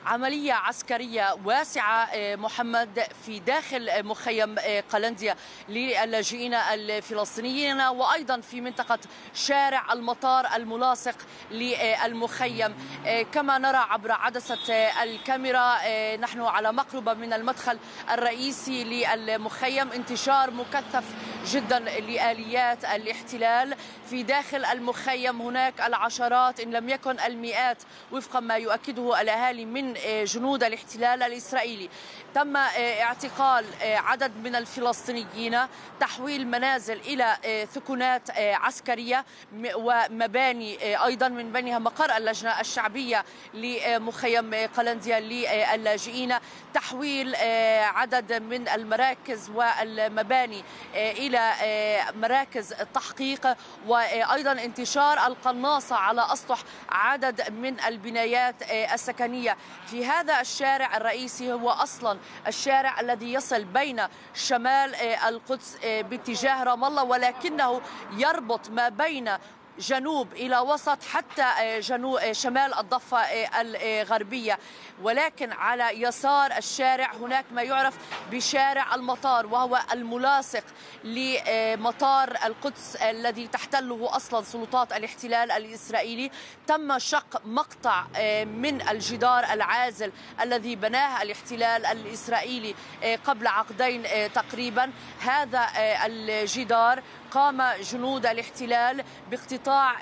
عملية عسكرية واسعة محمد في داخل مخيم قلنديا للاجئين الفلسطينيين، وأيضا في منطقة شارع المطار الملاصق للمخيم. كما نرى عبر عدسة الكاميرا نحن على مقربة من المدخل الرئيسي للمخيم، انتشار مكثف جدا لآليات الاحتلال في داخل المخيم. هناك العشرات إن لم يكن المئات وفق ما يؤكده الأهالي من جنود الاحتلال الإسرائيلي. تم اعتقال عدد من الفلسطينيين، تحويل منازل إلى ثكنات عسكرية ومباني أيضا من بينها مقر اللجنة الشعبية لمخيم قلنديا للاجئين، تحويل عدد من المراكز والمباني إلى مراكز تحقيق، وأيضا انتشار القناصة على أسطح عدد من البنايات السكنية في هذا الشارع الرئيسي. هو أصلا الشارع الذي يصل بين شمال القدس باتجاه رام الله، ولكنه يربط ما بين جنوب إلى وسط حتى شمال الضفة الغربية. ولكن على يسار الشارع هناك ما يعرف بشارع المطار، وهو الملاصق لمطار القدس الذي تحتله أصلا سلطات الاحتلال الإسرائيلي. تم شق مقطع من الجدار العازل الذي بناه الاحتلال الإسرائيلي قبل عقدين تقريبا. هذا الجدار قام جنود الاحتلال باقتطاع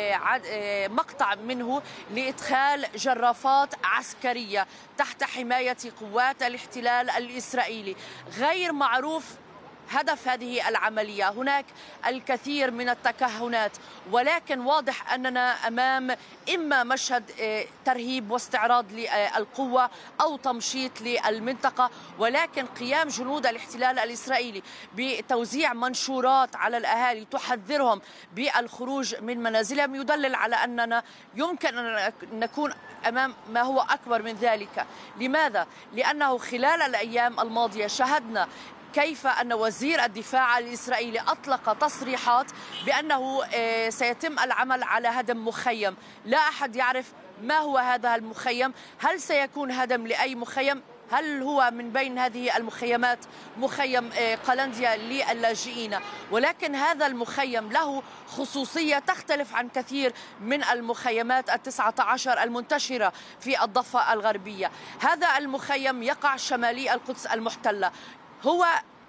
مقطع منه لإدخال جرافات عسكرية تحت حماية قوات الاحتلال الإسرائيلي. غير معروف هدف هذه العملية، هناك الكثير من التكهنات، ولكن واضح أننا أمام إما مشهد ترهيب واستعراض للقوة أو تمشيط للمنطقة. ولكن قيام جنود الاحتلال الإسرائيلي بتوزيع منشورات على الأهالي تحذرهم بالخروج من منازلهم يدلل على أننا يمكن أن نكون أمام ما هو أكبر من ذلك. لماذا؟ لأنه خلال الأيام الماضية شهدنا كيف أن وزير الدفاع الإسرائيلي أطلق تصريحات بأنه سيتم العمل على هدم مخيم. لا أحد يعرف ما هو هذا المخيم، هل سيكون هدم لأي مخيم؟ هل هو من بين هذه المخيمات مخيم قلنديا للاجئين؟ ولكن هذا المخيم له خصوصية تختلف عن كثير من المخيمات 19 المنتشرة في الضفة الغربية. هذا المخيم يقع شمالي القدس المحتلة، هو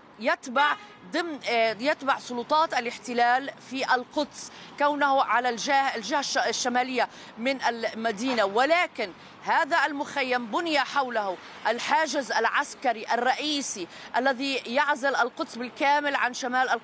يتبع سلطات الاحتلال في القدس كونه على الجهة الشمالية من المدينة. ولكن هذا المخيم بني حوله الحاجز العسكري الرئيسي الذي يعزل القدس بالكامل عن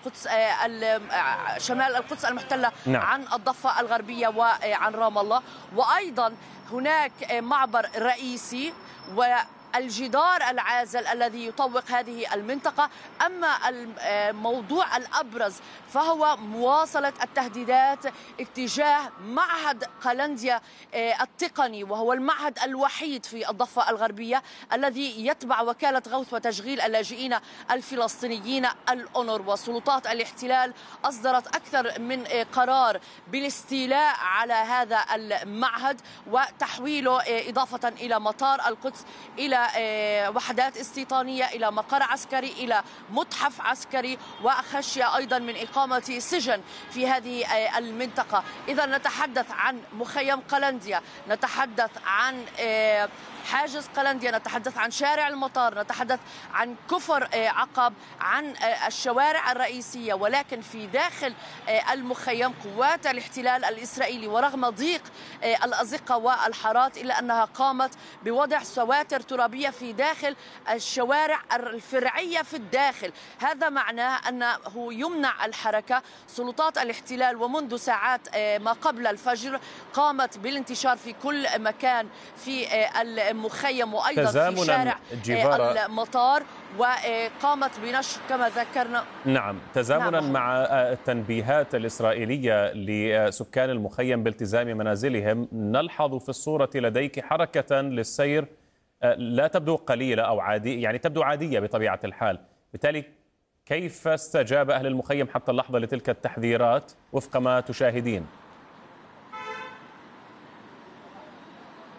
شمال القدس المحتلة عن الضفة الغربية وعن رام الله. وأيضا هناك معبر رئيسي والجدار العازل الذي يطوق هذه المنطقة. أما الموضوع الأبرز فهو مواصلة التهديدات اتجاه معهد قلنديا التقني، وهو المعهد الوحيد في الضفة الغربية الذي يتبع وكالة غوث وتشغيل اللاجئين الفلسطينيين الأونر. وسلطات الاحتلال أصدرت أكثر من قرار بالاستيلاء على هذا المعهد وتحويله إضافة إلى مطار القدس إلى وحدات استيطانية، إلى مقر عسكري، إلى متحف عسكري، وخشية أيضا من إقامة سجن في هذه المنطقة. إذا نتحدث عن مخيم قلنديا، نتحدث عن حاجز قلنديا، نتحدث عن شارع المطار، نتحدث عن كفر عقب، عن الشوارع الرئيسية. ولكن في داخل المخيم قوات الاحتلال الإسرائيلي ورغم ضيق الأزقة والحارات إلا أنها قامت بوضع سواتر ترابية في داخل الشوارع الفرعية في الداخل. هذا معناه أنه يمنع الحركة. سلطات الاحتلال ومنذ ساعات ما قبل الفجر قامت بالانتشار في كل مكان في المخيم وأيضا في شارع المطار، وقامت بنشر كما ذكرنا. نعم، تزامنا مع التنبيهات الإسرائيلية لسكان المخيم بالتزام منازلهم، نلحظ في الصورة لديك حركة للسير لا تبدو قليلة أو عادية، يعني تبدو عادية بطبيعة الحال. بالتالي كيف استجاب أهل المخيم حتى اللحظة لتلك التحذيرات وفق ما تشاهدين؟